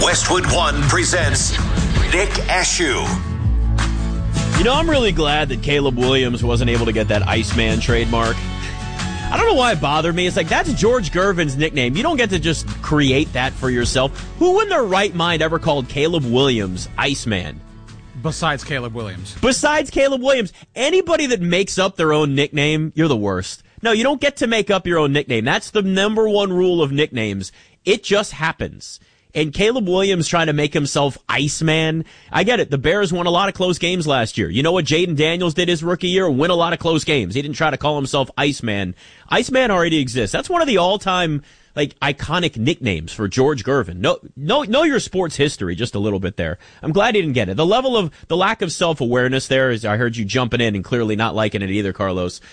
Westwood One presents Nick Ashew. You know, I'm really glad that Caleb Williams wasn't able to get that Iceman trademark. I don't know why it bothered me. It's like, that's George Gervin's nickname. You don't get to just create that for yourself. Who in their right mind ever called Caleb Williams Iceman? Besides Caleb Williams. Besides Caleb Williams. Anybody that makes up their own nickname, you're the worst. No, you don't get to make up your own nickname. That's the number one rule of nicknames. It just happens. And Caleb Williams trying to make himself Iceman. I get it. The Bears won a lot of close games last year. You know what Jaden Daniels did his rookie year? Win a lot of close games. He didn't try to call himself Iceman. Iceman already exists. That's one of the all-time, iconic nicknames for George Gervin. Know your sports history just a little bit there. I'm glad he didn't get it. The lack of self-awareness there is, I heard you jumping in and clearly not liking it either, Carlos.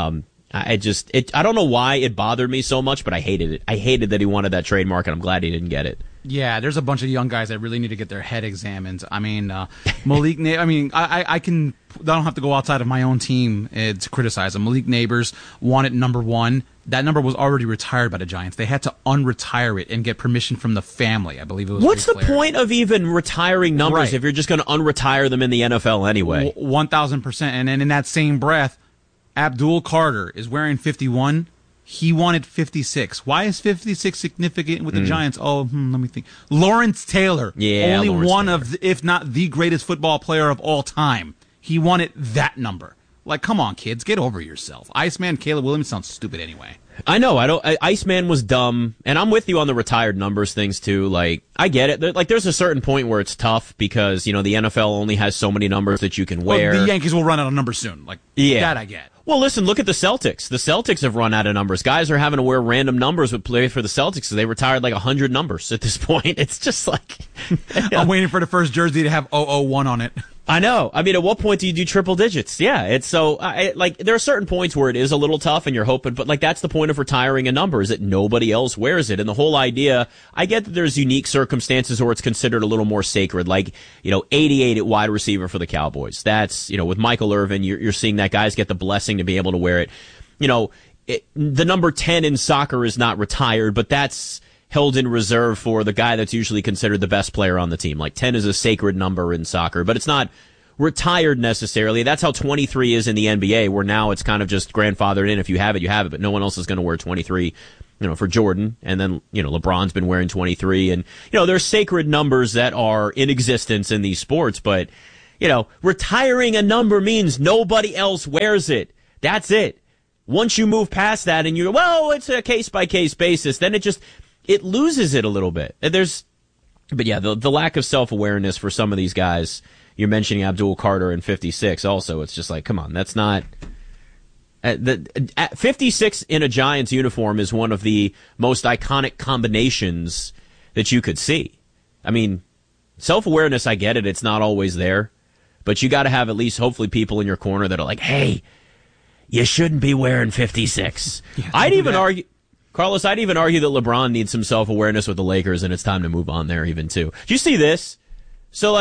I don't know why it bothered me so much, but I hated it. I hated that he wanted that trademark, and I'm glad he didn't get it. Yeah, there's a bunch of young guys that really need to get their head examined. I mean, Malik. I don't have to go outside of my own team to criticize him. Malik Neighbors wanted number 1. That number was already retired by the Giants. They had to unretire it and get permission from the family. I believe it was. What's the point of even retiring numbers right. if you're just going to unretire them in the NFL anyway? 1,000%. And then in that same breath, Abdul Carter is wearing 51. He wanted 56. Why is 56 significant with the Giants? Let me think. Lawrence Taylor. Yeah, only Lawrence one Taylor. of, if not the greatest football player of all time. He wanted that number. Like, come on, kids, get over yourself. Iceman Caleb Williams sounds stupid anyway. I know. Iceman was dumb, and I'm with you on the retired numbers things too. Like, I get it. There's a certain point where it's tough because the NFL only has so many numbers that you can wear. Well, the Yankees will run out of numbers soon. That I get. Well, listen, look at the Celtics. The Celtics have run out of numbers. Guys are having to wear random numbers with play for the Celtics, so they retired 100 numbers at this point. It's just like... I'm waiting for the first jersey to have 001 on it. I know. I mean, at what point do you do triple digits? Yeah, it's so... there are certain points where it is a little tough and you're hoping, but that's the point of retiring a number, is that nobody else wears it. And the whole idea, I get that there's unique circumstances where it's considered a little more sacred, 88 at wide receiver for the Cowboys. That's, with Michael Irvin, you're seeing that guys get the blessing to be able to wear it. The number 10 in soccer is not retired, but that's held in reserve for the guy that's usually considered the best player on the team. 10 is a sacred number in soccer, but it's not retired necessarily. That's how 23 is in the NBA, where now it's kind of just grandfathered in. If you have it, you have it, but no one else is going to wear 23, for Jordan. And then, LeBron's been wearing 23. And, there's sacred numbers that are in existence in these sports, but, retiring a number means nobody else wears it. That's it. Once you move past that and it's a case-by-case basis, then it loses it a little bit. But yeah, the lack of self-awareness for some of these guys. You're mentioning Abdul Carter and 56 also. It's just come on, that's not... 56 in a Giants uniform is one of the most iconic combinations that you could see. I mean, self-awareness, I get it. It's not always there. But you got to have at least, hopefully, people in your corner that are like, hey, you shouldn't be wearing 56. Yeah, I'd even argue... Carlos, I'd even argue that LeBron needs some self-awareness with the Lakers, and it's time to move on there even, too. Do you see this? So,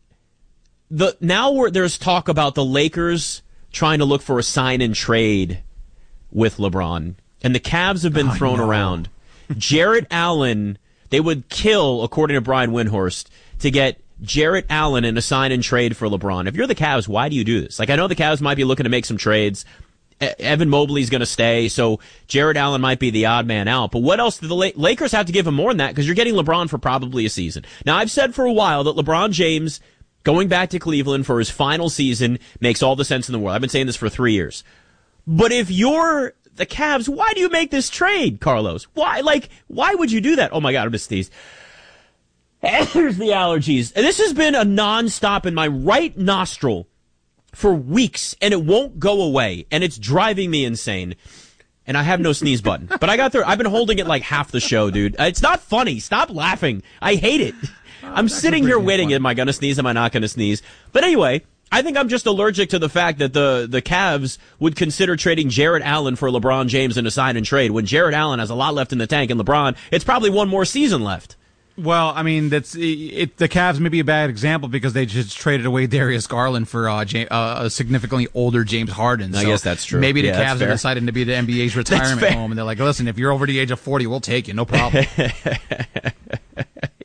there's talk about the Lakers trying to look for a sign and trade with LeBron, and the Cavs have been thrown around. Jarrett Allen, they would kill, according to Brian Windhorst, to get Jarrett Allen in a sign and trade for LeBron. If you're the Cavs, why do you do this? I know the Cavs might be looking to make some trades. Evan Mobley's going to stay, so Jarrett Allen might be the odd man out. But what else do the Lakers have to give him more than that? Because you're getting LeBron for probably a season. Now, I've said for a while that LeBron James going back to Cleveland for his final season makes all the sense in the world. I've been saying this for 3 years. But if you're the Cavs, why do you make this trade, Carlos? Why? Why would you do that? Oh, my God, I'm going to sneeze. There's the allergies. And this has been a nonstop in my right nostril for weeks, and it won't go away, and it's driving me insane. And I have no sneeze button. But I got there. I've been holding it half the show, dude. It's not funny. Stop laughing. I hate it. I'm sitting here waiting. Am I going to sneeze? Am I not going to sneeze? But anyway, I think I'm just allergic to the fact that the Cavs would consider trading Jarrett Allen for LeBron James in a sign and trade when Jarrett Allen has a lot left in the tank, and LeBron, it's probably one more season left. Well, I mean, the Cavs may be a bad example because they just traded away Darius Garland for a significantly older James Harden. So I guess that's true. Maybe the Cavs are deciding to be the NBA's retirement home, and they're like, listen, if you're over the age of 40, we'll take you, no problem.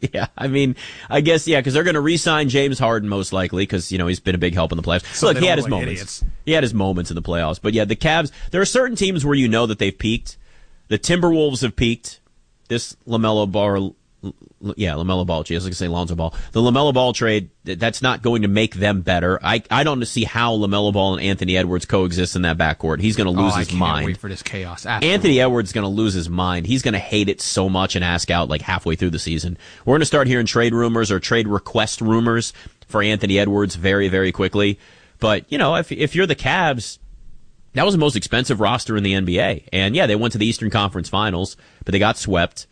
Yeah, I mean, I guess, yeah, because they're going to re-sign James Harden most likely because, he's been a big help in the playoffs. So look, he had his like moments. Idiots. He had his moments in the playoffs. But yeah, the Cavs, there are certain teams where that they've peaked. The Timberwolves have peaked. This LaMelo Ball, gee, I was going to say Lonzo Ball. The LaMelo Ball trade, that's not going to make them better. I don't see how LaMelo Ball and Anthony Edwards coexist in that backcourt. He's going to lose his mind. I can't wait for this chaos. Absolutely. Anthony Edwards is going to lose his mind. He's going to hate it so much and ask out like halfway through the season. We're going to start hearing trade rumors or trade request rumors for Anthony Edwards very, very quickly. But, if you're the Cavs, that was the most expensive roster in the NBA. And yeah, they went to the Eastern Conference Finals, but they got swept.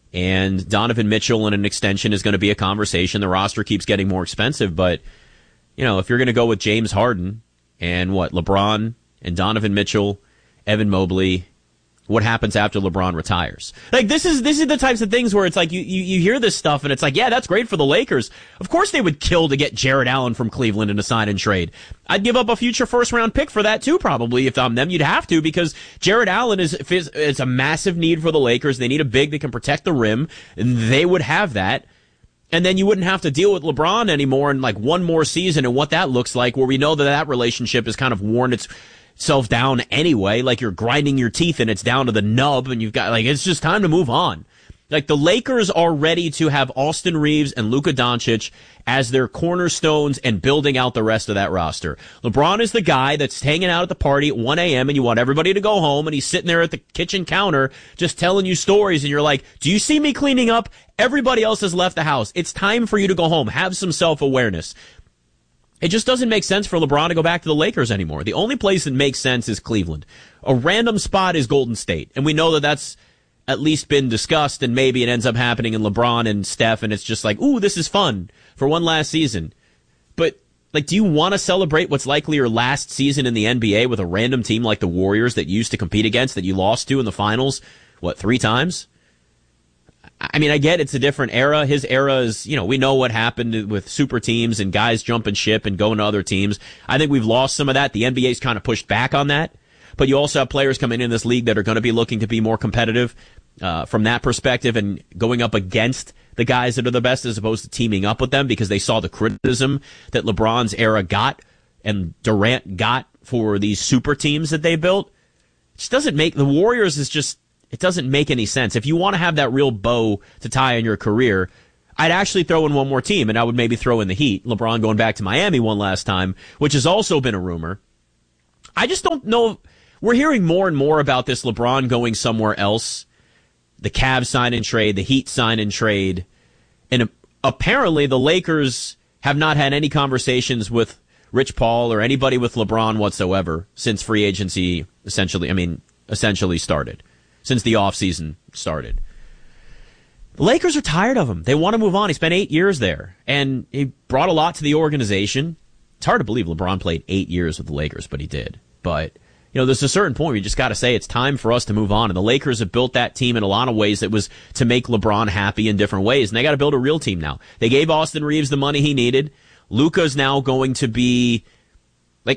And Donovan Mitchell in an extension is going to be a conversation. The roster keeps getting more expensive, but, if you're going to go with James Harden and LeBron and Donovan Mitchell, Evan Mobley, what happens after LeBron retires? Like, this is the types of things where it's like you hear this stuff and it's like, yeah, that's great for the Lakers. Of course they would kill to get Jarrett Allen from Cleveland in a sign and trade. I'd give up a future first round pick for that too, probably, if I'm them. You'd have to, because Jarrett Allen is a massive need for the Lakers. They need a big that can protect the rim, and they would have that. And then you wouldn't have to deal with LeBron anymore in like one more season and what that looks like, where we know that relationship has kind of worn itself down anyway. Like, you're grinding your teeth and it's down to the nub, and you've got, like, it's just time to move on. Like, the Lakers are ready to have Austin Reeves and Luka Doncic as their cornerstones and building out the rest of that roster. LeBron is the guy that's hanging out at the party at 1 a.m. and you want everybody to go home, and he's sitting there at the kitchen counter just telling you stories, and you're like, do you see me cleaning up? Everybody else has left the house. It's time for you to go home. Have some self-awareness. It just doesn't make sense for LeBron to go back to the Lakers anymore. The only place that makes sense is Cleveland. A random spot is Golden State, and we know that that's at least been discussed, and maybe it ends up happening in LeBron and Steph, and it's just like, ooh, this is fun for one last season. But, like, do you want to celebrate what's likely your last season in the NBA with a random team like the Warriors that you used to compete against, that you lost to in the finals, 3 times? I mean, I get it's a different era. His era is, we know what happened with super teams and guys jumping ship and going to other teams. I think we've lost some of that. The NBA's kind of pushed back on that. But you also have players coming in this league that are going to be looking to be more competitive from that perspective, and going up against the guys that are the best as opposed to teaming up with them, because they saw the criticism that LeBron's era got and Durant got for these super teams that they built. It just doesn't make the Warriors it doesn't make any sense. If you want to have that real bow to tie on your career, I'd actually throw in one more team, and I would maybe throw in the Heat. LeBron going back to Miami one last time, which has also been a rumor. I just don't know. We're hearing more and more about this LeBron going somewhere else. The Cavs sign and trade, the Heat sign and trade. And apparently the Lakers have not had any conversations with Rich Paul or anybody with LeBron whatsoever since free agency essentially started. Since the offseason started. The Lakers are tired of him. They want to move on. He spent 8 years there, and he brought a lot to the organization. It's hard to believe LeBron played 8 years with the Lakers, but he did. But, there's a certain point where you just got to say it's time for us to move on. And the Lakers have built that team in a lot of ways that was to make LeBron happy in different ways. And they got to build a real team now. They gave Austin Reeves the money he needed. Luka's now going to be